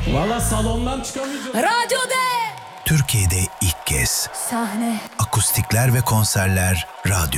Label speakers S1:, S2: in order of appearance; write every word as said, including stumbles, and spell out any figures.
S1: Valla salondan çıkamayacağım.
S2: Radyo de.
S3: Türkiye'de ilk kez
S2: Sahne.
S3: akustikler ve konserler radyoda.